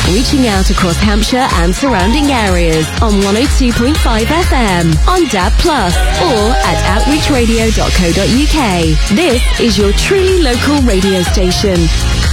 reaching out across Hampshire and surrounding areas on 102.5 FM, on DAB+, or at outreachradio.co.uk. This is your truly local radio station.